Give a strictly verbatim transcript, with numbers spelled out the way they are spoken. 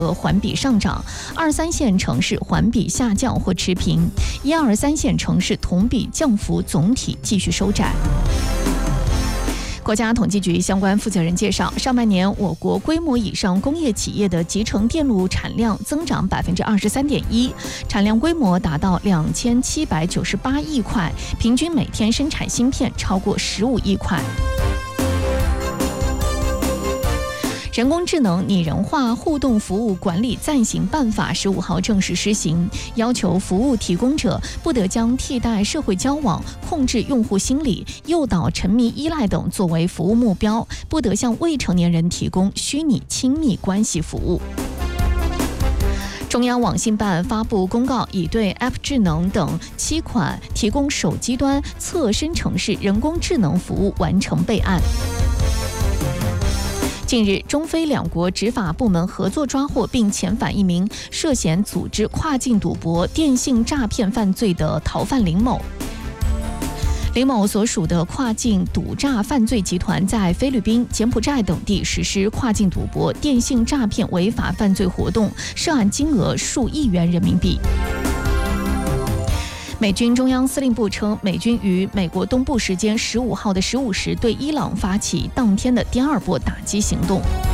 环比上涨，二三线城市环比下降或持平，一二三线城市同比降幅总体继续收窄。国家统计局相关负责人介绍，上半年我国规模以上工业企业的集成电路产量增长百分之二十三点一，产量规模达到两千七百九十八亿块，平均每天生产芯片超过十五亿块。人工智能拟人化互动服务管理暂行办法十五号正式施行，要求服务提供者不得将替代社会交往、控制用户心理、诱导沉迷依赖等作为服务目标，不得向未成年人提供虚拟亲密关系服务。中央网信办发布公告，已对 App 智能等七款提供手机端侧生成式人工智能服务完成备案。近日，中非两国执法部门合作抓获并遣返一名涉嫌组织跨境赌博、电信诈骗犯罪的逃犯林某。林某所属的跨境赌诈犯罪集团在菲律宾、柬埔寨等地实施跨境赌博、电信诈骗违法犯罪活动，涉案金额数亿元人民币。美军中央司令部称，美军于美国东部时间十五号的十五时对伊朗发起当天的第二波打击行动。